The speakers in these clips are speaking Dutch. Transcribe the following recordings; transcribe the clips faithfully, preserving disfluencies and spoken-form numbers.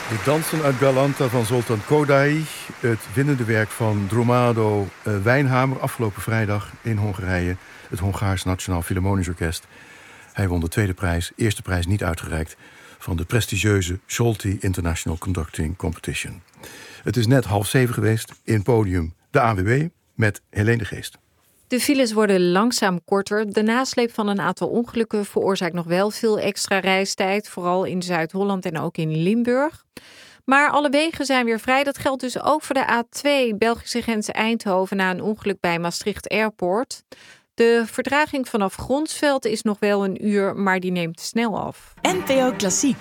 De dansen uit Galanta van Zoltán Kodály. Het winnende werk van Dromado uh, Wijnhamer. Afgelopen vrijdag in Hongarije. Het Hongaars Nationaal Philharmonisch Orkest. Hij won de tweede prijs. Eerste prijs niet uitgereikt. Van de prestigieuze Scholti International Conducting Competition. Het is net half zeven geweest. In podium de A N W B met Helene de Geest. De files worden langzaam korter. De nasleep van een aantal ongelukken veroorzaakt nog wel veel extra reistijd. Vooral in Zuid-Holland en ook in Limburg. Maar alle wegen zijn weer vrij. Dat geldt dus ook voor de A twee Belgische grens Eindhoven na een ongeluk bij Maastricht Airport. De vertraging vanaf Gronsveld is nog wel een uur, maar die neemt snel af. N P O Klassiek.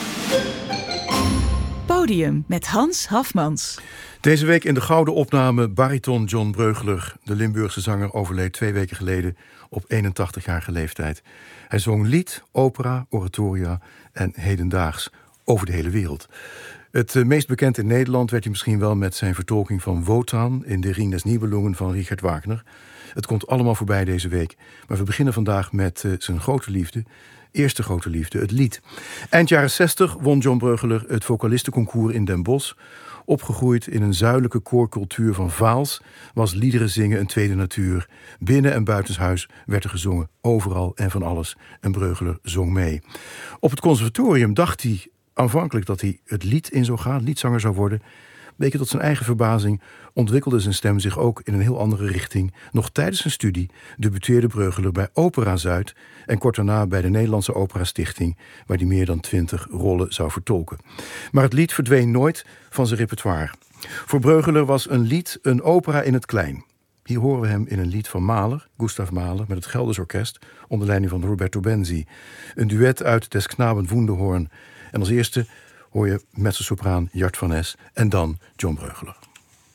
Podium met Hans Hafmans. Deze week in de gouden opname bariton John Breugeler. De Limburgse zanger overleed twee weken geleden op eenentachtigjarige leeftijd. Hij zong lied, opera, oratoria en hedendaags over de hele wereld. Het meest bekend in Nederland werd hij misschien wel met zijn vertolking van Wotan in de Ring des Nibelungen van Richard Wagner. Het komt allemaal voorbij deze week. Maar we beginnen vandaag met uh, zijn grote liefde. Eerste grote liefde, het lied. Eind jaren zestig won John Breugeler het vocalistenconcours in Den Bosch. Opgegroeid in een zuidelijke koorcultuur van Vaals was liederen zingen een tweede natuur. Binnen- en buitenshuis werd er gezongen, overal en van alles. En Breugeler zong mee. Op het conservatorium dacht hij aanvankelijk dat hij het lied in zou gaan, liedzanger zou worden. Bleek tot zijn eigen verbazing ontwikkelde zijn stem zich ook in een heel andere richting. Nog tijdens zijn studie debuteerde Breugeler bij Opera Zuid en kort daarna bij de Nederlandse Opera Stichting, waar hij meer dan twintig rollen zou vertolken. Maar het lied verdween nooit van zijn repertoire. Voor Breugeler was een lied een opera in het klein. Hier horen we hem in een lied van Mahler, Gustav Mahler, met het Gelders Orkest, onder leiding van Roberto Benzi. Een duet uit Des Knaben Wunderhorn. En als eerste hoor je mezzosopraan Jart van Nes en dan John Breugeler.